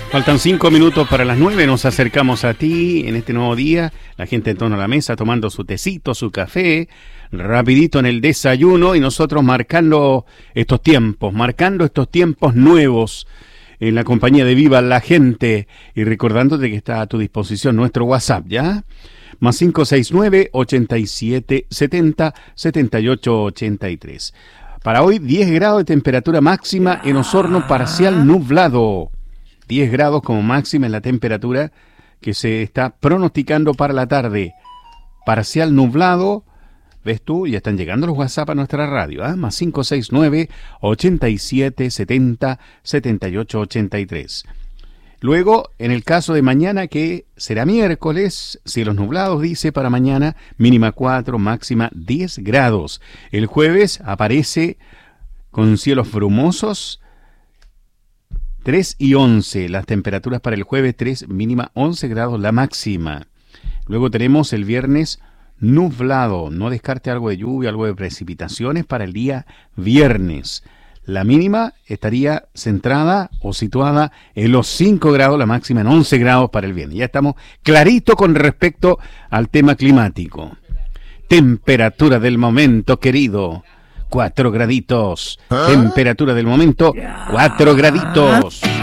Faltan 5 minutos para las 9, nos acercamos a ti en este nuevo día, la gente en torno a la mesa tomando su tecito, su café, rapidito en el desayuno y nosotros marcando estos tiempos nuevos en la compañía de Viva la Gente y recordándote que está a tu disposición nuestro WhatsApp, ¿ya? Más 569-8770-7883. Para hoy 10 grados de temperatura máxima en Osorno, parcial nublado. 10 grados como máxima en la temperatura que se está pronosticando para la tarde. Parcial nublado, ves tú, ya están llegando los WhatsApp a nuestra radio, ¿eh? Más 569-8770-7883. Luego, en el caso de mañana, que será miércoles, cielos nublados, dice, para mañana, mínima 4, máxima 10 grados. El jueves aparece con cielos brumosos, 3 y 11, las temperaturas para el jueves, 3, mínima 11 grados la máxima. Luego tenemos el viernes nublado, no descarte algo de lluvia, algo de precipitaciones para el día viernes. La mínima estaría centrada o situada en los 5 grados, la máxima en 11 grados para el viernes. Ya estamos clarito con respecto al tema climático. Temperatura del momento, querido. 4 graditos. Temperatura del momento, 4 graditos.